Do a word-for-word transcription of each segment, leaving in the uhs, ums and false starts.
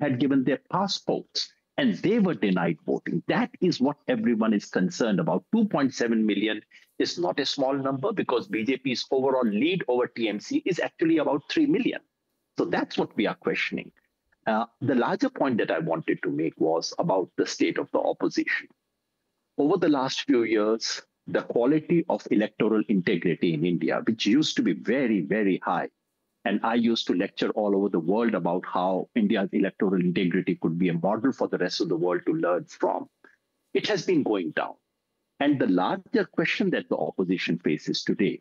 had given their passports and they were denied voting. That is what everyone is concerned about. two point seven million is not a small number because B J P's overall lead over T M C is actually about three million. So that's what we are questioning. Uh, the larger point that I wanted to make was about the state of the opposition. Over the last few years, the quality of electoral integrity in India, which used to be very, very high, and I used to lecture all over the world about how India's electoral integrity could be a model for the rest of the world to learn from, it has been going down. And the larger question that the opposition faces today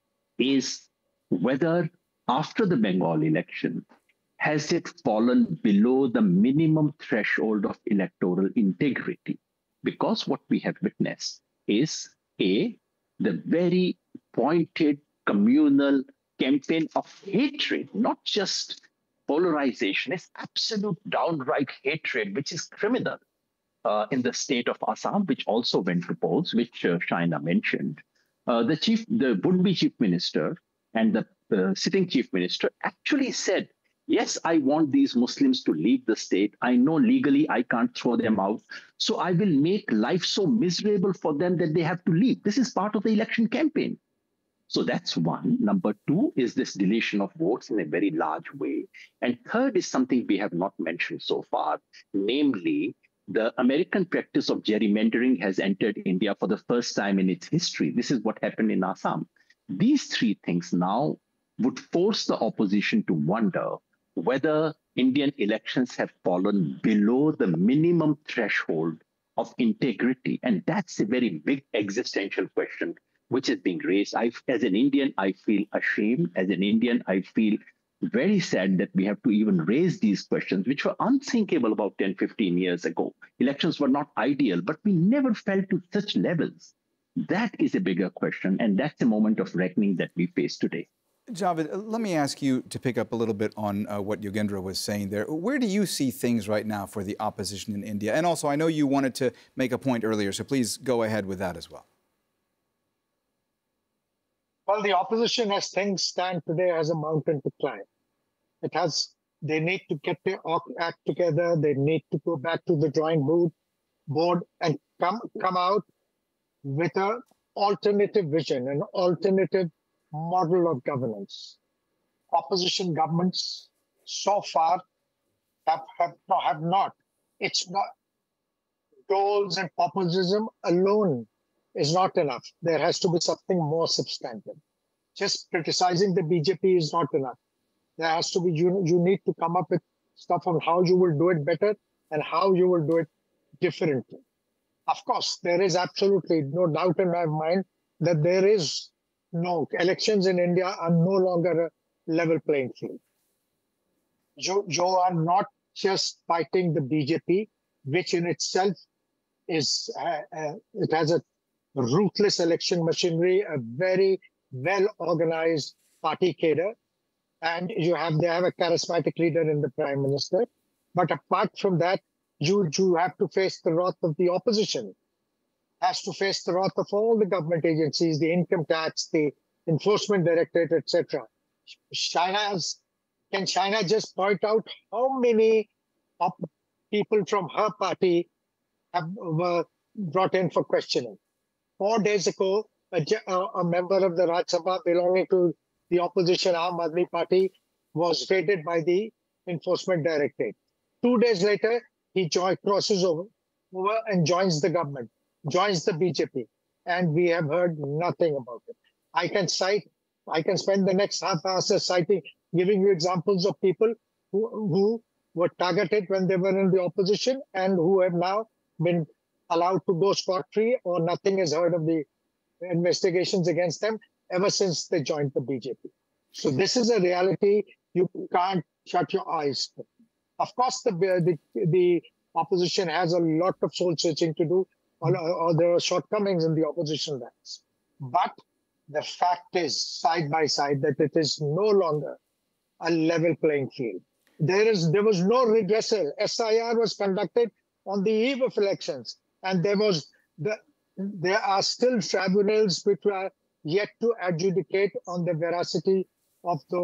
is whether after the Bengal election, has it fallen below the minimum threshold of electoral integrity? Because what we have witnessed is A, the very pointed communal campaign of hatred, not just polarization, it's absolute downright hatred, which is criminal uh, in the state of Assam, which also went to polls, which uh, Shaina mentioned. Uh, the chief, the would-be chief minister and the uh, sitting chief minister actually said, yes, I want these Muslims to leave the state. I know legally I can't throw them out. So I will make life so miserable for them that they have to leave. This is part of the election campaign. So that's one. Number two is this deletion of votes in a very large way. And third is something we have not mentioned so far, namely, the American practice of gerrymandering has entered India for the first time in its history. This is what happened in Assam. These three things now would force the opposition to wonder whether Indian elections have fallen below the minimum threshold of integrity. And that's a very big existential question which is being raised. I, as an Indian, I feel ashamed. As an Indian, I feel very sad that we have to even raise these questions, which were unthinkable about ten, fifteen years ago. Elections were not ideal, but we never fell to such levels. That is a bigger question, and that's a moment of reckoning that we face today. Javed, let me ask you to pick up a little bit on uh, what Yogendra was saying there. Where do you see things right now for the opposition in India? And also, I know you wanted to make a point earlier, so please go ahead with that as well. Well, the opposition, as things stand today, has a mountain to climb. It has, they need to get their act together. They need to go back to the drawing board, board and come, come out with an alternative vision, an alternative model of governance. Opposition governments so far have, have, have not. It's not, goals and populism alone is not enough. There has to be something more substantive. Just criticizing the B J P is not enough. There has to be, you, you need to come up with stuff on how you will do it better and how you will do it differently. Of course, there is absolutely no doubt in my mind that there is no, elections in India are no longer a level playing field. You, you are not just fighting the B J P, which in itself is, uh, uh, it has a ruthless election machinery, a very well-organized party cadre, and you have, they have a charismatic leader in the Prime Minister. But apart from that, you, you have to face the wrath of the opposition. Has to face the wrath of all the government agencies, the income tax, the enforcement directorate, et cetera. China's, can China just point out how many people from her party have, were brought in for questioning? Four days ago, a, a member of the Rajya Sabha belonging to the opposition Aam Aadmi Party was raided by the enforcement directorate. Two days later, he join, crosses over, over and joins the government. Joins the B J P, and we have heard nothing about it. I can cite, I can spend the next half hour citing, giving you examples of people who, who were targeted when they were in the opposition and who have now been allowed to go scot-free, or nothing is heard of the investigations against them ever since they joined the B J P. So this is a reality you can't shut your eyes to. Of course, the, the, the opposition has a lot of soul-searching to do, or, or there are shortcomings in the opposition ranks. But the fact is, side by side, that it is no longer a level playing field. There is, there was no redressal. S I R was conducted on the eve of elections, and there was the, there are still tribunals which are yet to adjudicate on the veracity of those